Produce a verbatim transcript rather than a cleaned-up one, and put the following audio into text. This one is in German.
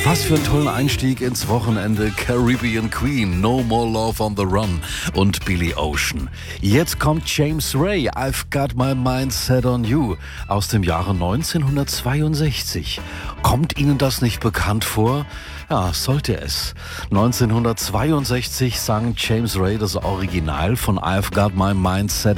Was für einen tollen Einstieg ins Wochenende. Caribbean Queen, No More Love on the Run und Billy Ocean. Jetzt kommt James Ray, I've Got My Mind Set on You aus dem Jahre neunzehnhundertzweiundsechzig. Kommt Ihnen das nicht bekannt vor? Ja, sollte es. neunzehnhundertzweiundsechzig sang James Ray das Original von I've Got My Mind Set